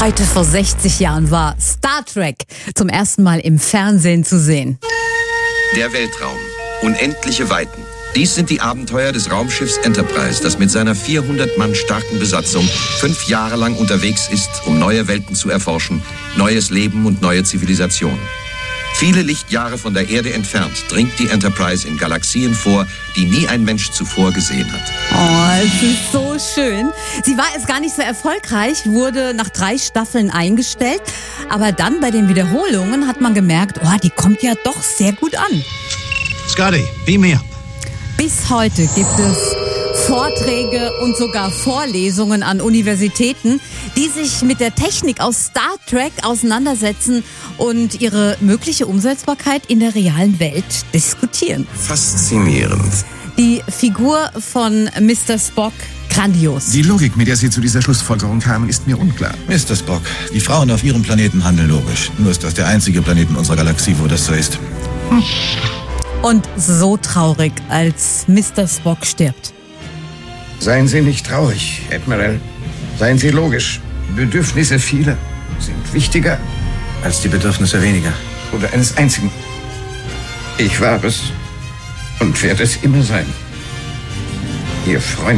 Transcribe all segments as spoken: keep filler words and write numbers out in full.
Heute vor sechzig Jahren war Star Trek zum ersten Mal im Fernsehen zu sehen. Der Weltraum. Unendliche Weiten. Dies sind die Abenteuer des Raumschiffs Enterprise, das mit seiner vierhundert Mann starken Besatzung fünf Jahre lang unterwegs ist, um neue Welten zu erforschen, neues Leben und neue Zivilisationen. Viele Lichtjahre von der Erde entfernt dringt die Enterprise in Galaxien vor, die nie ein Mensch zuvor gesehen hat. Oh, es ist so schön. Sie war es gar nicht so erfolgreich, wurde nach drei Staffeln eingestellt. Aber dann bei den Wiederholungen hat man gemerkt, oh, die kommt ja doch sehr gut an. Scotty, beam me up. Bis heute gibt es Vorträge und sogar Vorlesungen an Universitäten, die sich mit der Technik aus Star Trek auseinandersetzen und ihre mögliche Umsetzbarkeit in der realen Welt diskutieren. Faszinierend. Die Figur von Mister Spock, grandios. Die Logik, mit der Sie zu dieser Schlussfolgerung kamen, ist mir unklar. Mister Spock, die Frauen auf Ihrem Planeten handeln logisch. Nur ist das der einzige Planet in unserer Galaxie, wo das so ist. Hm. Und so traurig, als Mister Spock stirbt. Seien Sie nicht traurig, Admiral. Seien Sie logisch. Bedürfnisse vieler sind wichtiger Als die Bedürfnisse weniger. oder eines einzigen. Ich war es und werde es immer sein. Ihr Freund.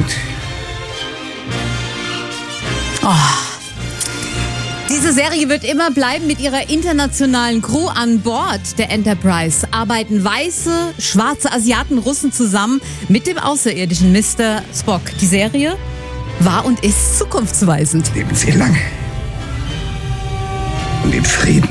Oh. Diese Serie wird immer bleiben. Mit ihrer internationalen Crew an Bord der Enterprise arbeiten weiße, schwarze Asiaten, Russen zusammen mit dem außerirdischen Mister Spock. Die Serie war und ist zukunftsweisend. Leben Sie lange und in Frieden.